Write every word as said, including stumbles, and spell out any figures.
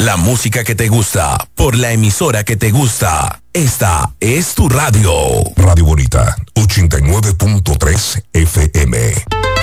La música que te gusta, por la emisora que te gusta. Esta es tu radio. Radio Bonita, ochenta y nueve punto tres F M.